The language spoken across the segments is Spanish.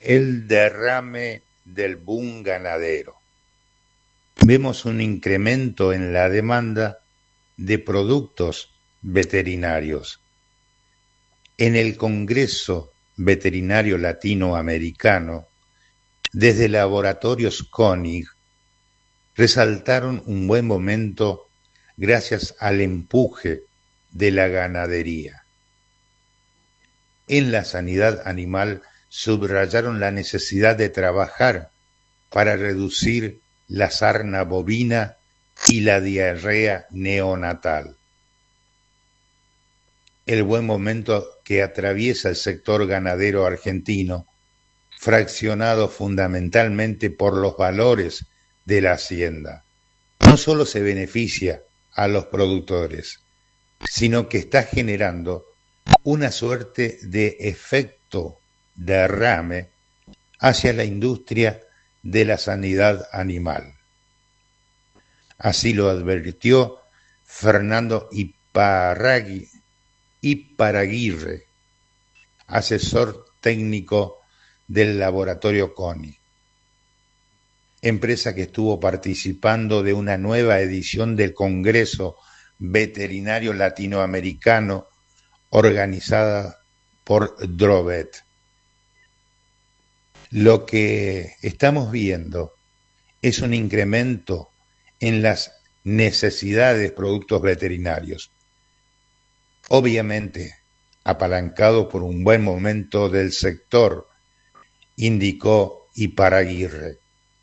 El derrame del boom ganadero. Vemos un incremento en la demanda de productos veterinarios. En el Congreso Veterinario Latinoamericano, desde Laboratorios Koenig, resaltaron un buen momento gracias al empuje de la ganadería. En la sanidad animal subrayaron la necesidad de trabajar para reducir la sarna bovina y la diarrea neonatal. El buen momento que atraviesa el sector ganadero argentino, fraccionado fundamentalmente por los valores de la hacienda, no solo se beneficia a los productores, sino que está generando una suerte de efecto derrame hacia la industria de la sanidad animal. Así lo advirtió Fernando Iparaguirre, asesor técnico del laboratorio Koenig, empresa que estuvo participando de una nueva edición del Congreso Veterinario Latinoamericano organizada por Drovet. Lo que estamos viendo es un incremento en las necesidades de productos veterinarios, obviamente apalancado por un buen momento del sector, indicó Iparaguirre.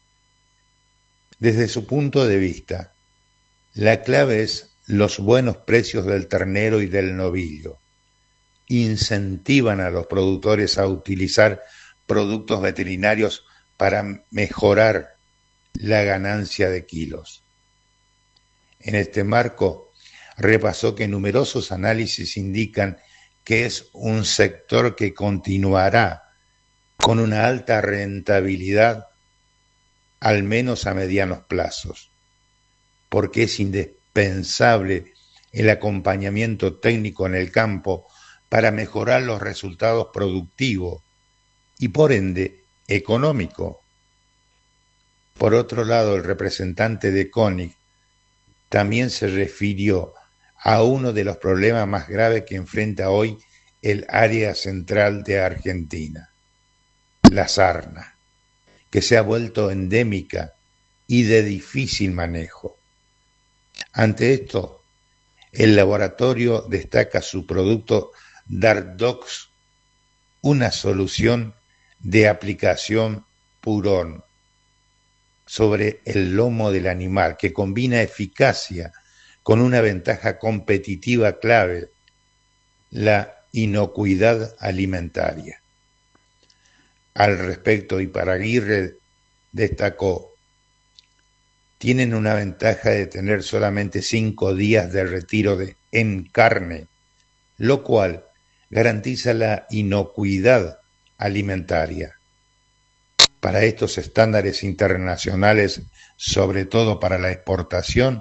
Desde su punto de vista, la clave es los buenos precios del ternero y del novillo. Incentivan a los productores a utilizar productos veterinarios para mejorar la ganancia de kilos. En este marco, repasó que numerosos análisis indican que es un sector que continuará con una alta rentabilidad, al menos a medianos plazos, porque es indispensable el acompañamiento técnico en el campo para mejorar los resultados productivos y por ende económico. Por otro lado, el representante de Koenig también se refirió a uno de los problemas más graves que enfrenta hoy el área central de Argentina, la sarna, que se ha vuelto endémica y de difícil manejo. Ante esto, el laboratorio destaca su producto Dardox, una solución de aplicación Purón sobre el lomo del animal que combina eficacia con una ventaja competitiva clave, la inocuidad alimentaria. Al respecto, Iparaguirre destacó: tienen una ventaja de tener solamente 5 días de retiro en carne, lo cual garantiza la inocuidad alimentaria. Para estos estándares internacionales, sobre todo para la exportación,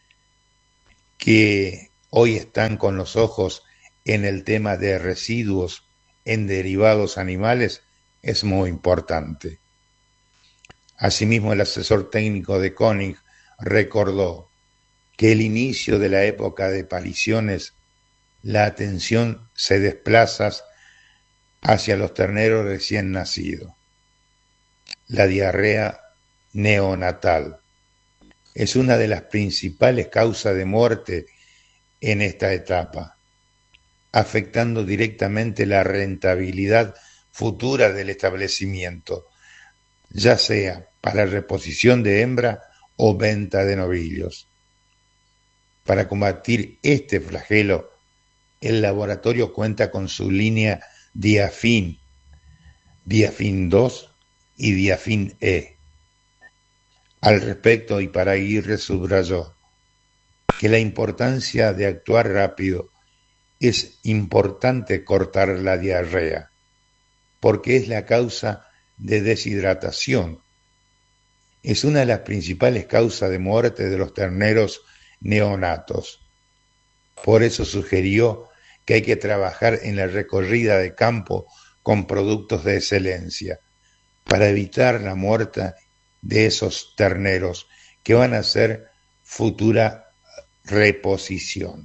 que hoy están con los ojos en el tema de residuos en derivados animales, es muy importante. Asimismo, el asesor técnico de Koenig recordó que el inicio de la época de pariciones, la atención se desplaza hacia los terneros recién nacidos. La diarrea neonatal es una de las principales causas de muerte en esta etapa, afectando directamente la rentabilidad futura del establecimiento, ya sea para reposición de hembra o venta de novillos. Para combatir este flagelo, el laboratorio cuenta con su línea Diafin, Diafin 2 y Diafin E. Al respecto, Iparaguirre subrayó que la importancia de actuar rápido es importante cortar la diarrea, porque es la causa de deshidratación. Es una de las principales causas de muerte de los terneros neonatos. Por eso sugirió que hay que trabajar en la recorrida de campo con productos de excelencia, para evitar la muerte de esos terneros que van a ser futura reposición.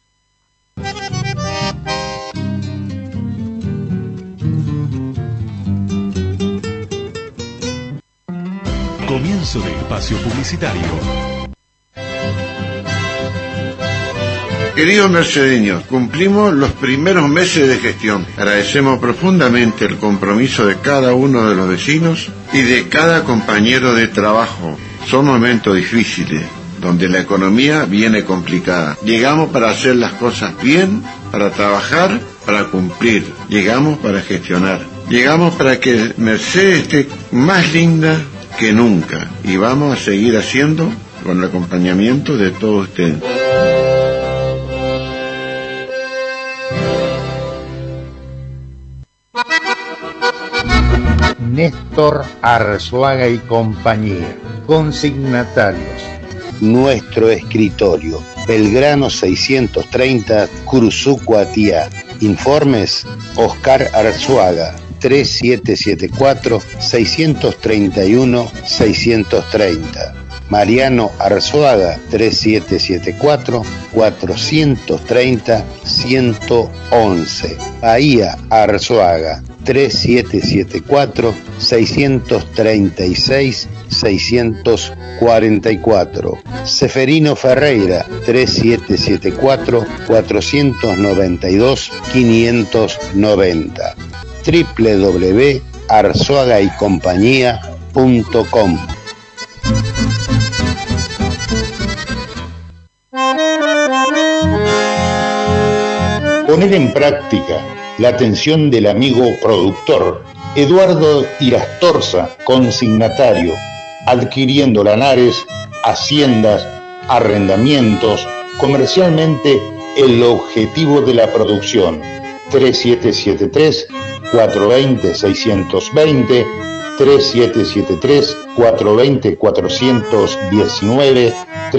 Comienzo de espacio publicitario. Queridos mercedeños, cumplimos los primeros meses de gestión. Agradecemos profundamente el compromiso de cada uno de los vecinos y de cada compañero de trabajo. Son momentos difíciles, donde la economía viene complicada. Llegamos para hacer las cosas bien, para trabajar, para cumplir. Llegamos para gestionar. Llegamos para que Mercedes esté más linda que nunca. Y vamos a seguir haciendo con el acompañamiento de todos ustedes. Néstor Arzuaga y compañía. Consignatarios. Nuestro escritorio. Belgrano 630, Curuzú-Cuatiá. Informes, Oscar Arzuaga, 3774-631-630. Mariano Arzuaga, 3774-430-111. Bahía Arzuaga, 3774-636-644. Seferino Ferreira, 3774-492-590. www.arzuagaycompañía.com. Poner en práctica la atención del amigo productor Eduardo Irastorza, consignatario, adquiriendo lanares, haciendas, arrendamientos, comercialmente el objetivo de la producción. 3773-420-620, 3773-420-419,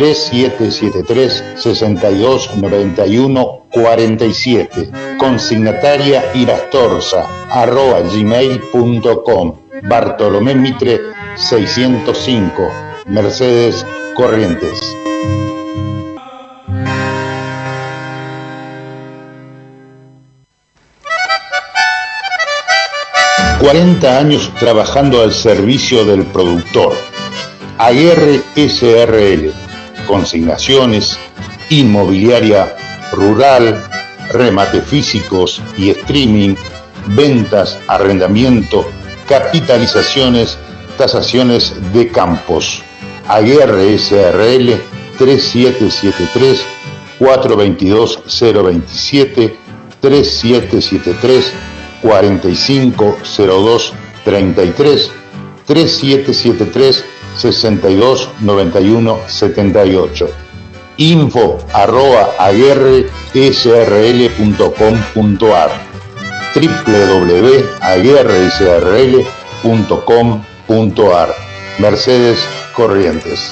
3773-6291-47. Consignataria Irastorza @gmail.com. Bartolomé Mitre 605, Mercedes, Corrientes. ...40 años trabajando al servicio del productor. Aguerre SRL, consignaciones, inmobiliaria rural, remate físicos y streaming, ventas, arrendamiento, capitalizaciones, tasaciones de campos. Aguerre SRL 3773 422 027 3773 450233 3773 629178. info@aguerresrl.com.ar www.aguerresrl.com.ar. Mercedes, Corrientes.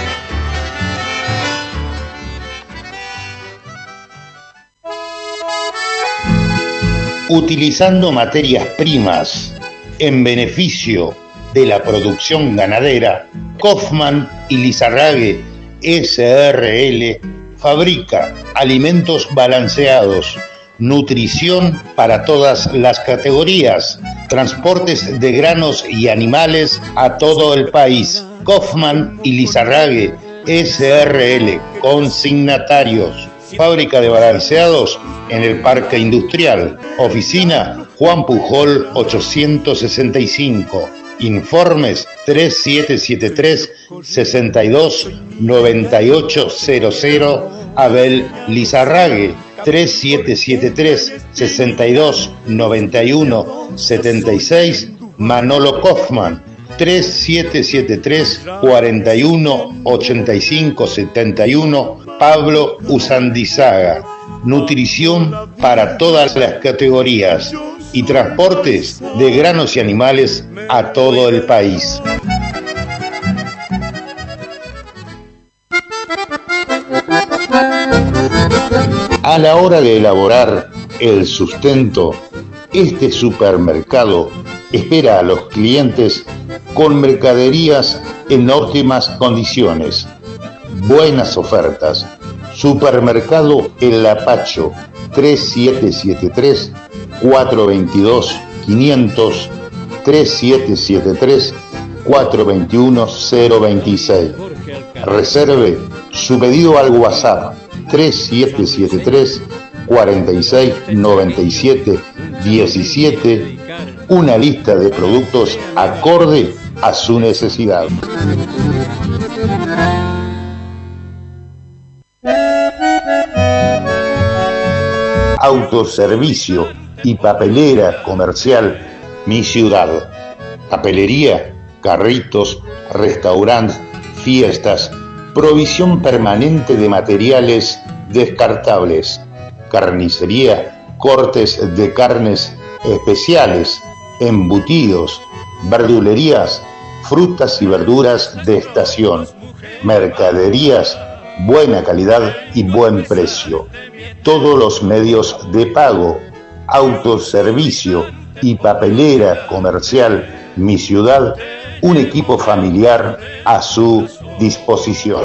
Utilizando materias primas en beneficio de la producción ganadera, Kaufman y Lizarrague SRL fabrica alimentos balanceados, nutrición para todas las categorías, transportes de granos y animales a todo el país. Kaufman y Lizarrague SRL, consignatarios. Fábrica de balanceados en el Parque Industrial. Oficina Juan Pujol 865. Informes 3773-629800. Abel Lizarrague 3773-629176. Manolo Kaufman 3773-418571. Pablo Usandizaga. Nutrición para todas las categorías y transportes de granos y animales a todo el país. A la hora de elaborar el sustento, este supermercado espera a los clientes con mercaderías en óptimas condiciones. Buenas ofertas. Supermercado El Lapacho, 3773-422-500, 3773-421-026. Reserve su pedido al WhatsApp 3773-4697-17, una lista de productos acorde a su necesidad. Autoservicio y papelera comercial Mi Ciudad. Papelería, carritos, restaurantes, fiestas, provisión permanente de materiales descartables, carnicería, cortes de carnes especiales, embutidos, verdulerías, frutas y verduras de estación, mercaderías, buena calidad y buen precio. Todos los medios de pago, autoservicio y papelera comercial Mi Ciudad, un equipo familiar a su disposición.